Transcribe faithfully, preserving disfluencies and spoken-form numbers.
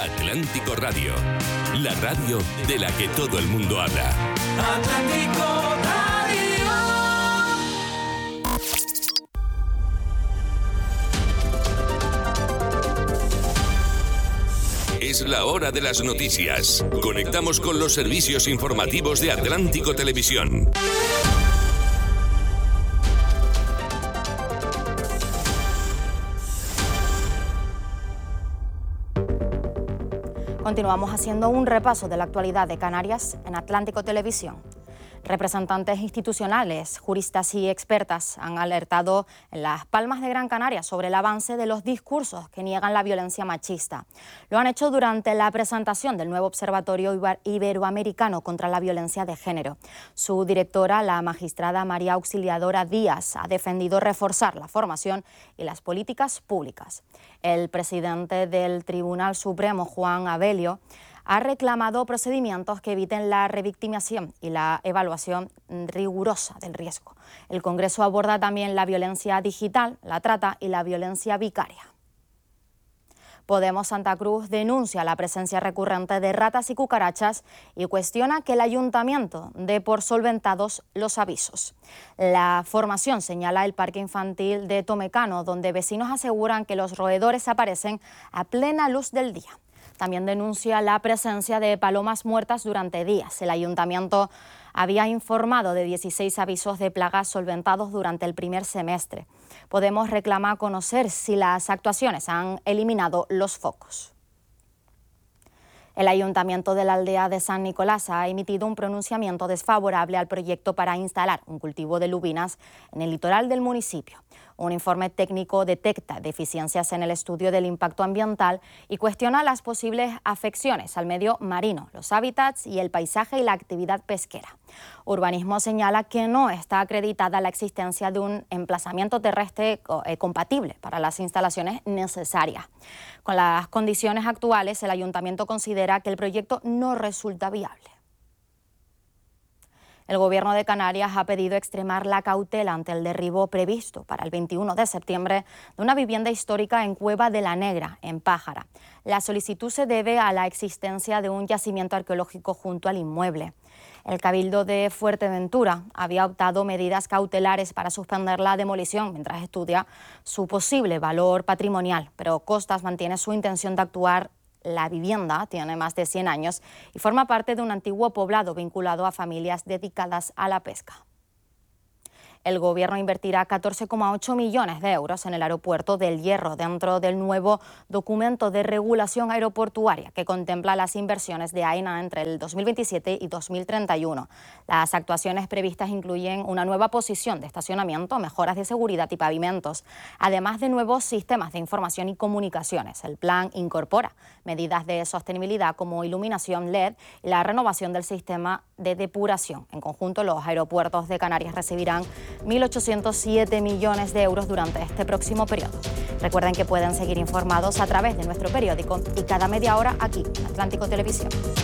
Atlántico Radio, la radio de la que todo el mundo habla. Atlántico Radio. Es la hora de las noticias. Conectamos con los servicios informativos de Atlántico Televisión. Continuamos haciendo un repaso de la actualidad de Canarias en Atlántico Televisión. Representantes institucionales, juristas y expertas han alertado en Las Palmas de Gran Canaria sobre el avance de los discursos que niegan la violencia machista. Lo han hecho durante la presentación del nuevo Observatorio Iberoamericano contra la Violencia de Género. Su directora, la magistrada María Auxiliadora Díaz, ha defendido reforzar la formación y las políticas públicas. El presidente del Tribunal Supremo, Juan Abelio, ha reclamado procedimientos que eviten la revictimización y la evaluación rigurosa del riesgo. El Congreso aborda también la violencia digital, la trata y la violencia vicaria. Podemos Santa Cruz denuncia la presencia recurrente de ratas y cucarachas y cuestiona que el ayuntamiento dé por solventados los avisos. La formación señala el parque infantil de Tomecano, donde vecinos aseguran que los roedores aparecen a plena luz del día. También denuncia la presencia de palomas muertas durante días. El ayuntamiento había informado de dieciséis avisos de plagas solventados durante el primer semestre. Podemos reclamar conocer si las actuaciones han eliminado los focos. El Ayuntamiento de la aldea de San Nicolás ha emitido un pronunciamiento desfavorable al proyecto para instalar un cultivo de lubinas en el litoral del municipio. Un informe técnico detecta deficiencias en el estudio del impacto ambiental y cuestiona las posibles afecciones al medio marino, los hábitats y el paisaje y la actividad pesquera. Urbanismo señala que no está acreditada la existencia de un emplazamiento terrestre eh, compatible para las instalaciones necesarias. Con las condiciones actuales, el Ayuntamiento considera que el proyecto no resulta viable. El Gobierno de Canarias ha pedido extremar la cautela ante el derribo previsto para el veintiuno de septiembre de una vivienda histórica en Cueva de la Negra, en Pájara. La solicitud se debe a la existencia de un yacimiento arqueológico junto al inmueble. El Cabildo de Fuerteventura había optado medidas cautelares para suspender la demolición mientras estudia su posible valor patrimonial, pero Costas mantiene su intención de actuar. La vivienda tiene más de cien años y forma parte de un antiguo poblado vinculado a familias dedicadas a la pesca. El Gobierno invertirá catorce coma ocho millones de euros en el aeropuerto del Hierro dentro del nuevo documento de regulación aeroportuaria que contempla las inversiones de AENA entre el dos mil veintisiete y dos mil treinta y uno. Las actuaciones previstas incluyen una nueva posición de estacionamiento, mejoras de seguridad y pavimentos, además de nuevos sistemas de información y comunicaciones. El plan incorpora medidas de sostenibilidad como iluminación L E D y la renovación del sistema de depuración. En conjunto, los aeropuertos de Canarias recibirán mil ochocientos siete millones de euros durante este próximo periodo. Recuerden que pueden seguir informados a través de nuestro periódico y cada media hora aquí en Atlántico Televisión.